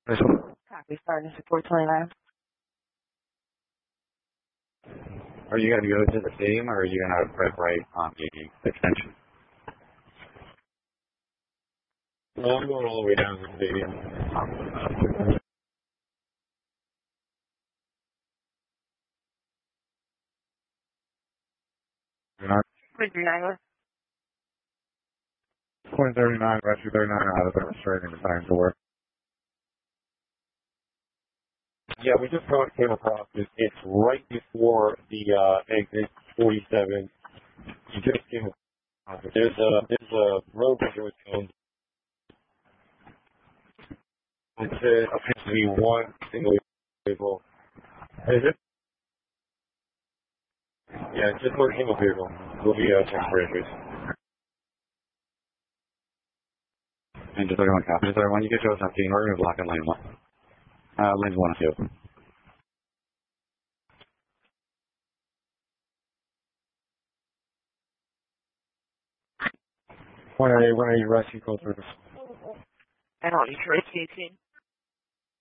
Copy, starting support 29. Are you going to go to the stadium, or are you going to press right on the extension? No, I'm going all the way down to the stadium. 39. 2039, Rescue 39, out of the starting the time to work. Yeah, we just came across it. It's right before the exit 47. You just came across it. There's a road that was going. It appears to be one single vehicle. Is it? Yeah, it's just one single vehicle. We'll be temporary. And just everyone copy. Just everyone, you get yours empty, and we're going to block at lane 1. Lanes 1 and 2. When are you rescue code through? And on Detroit 18.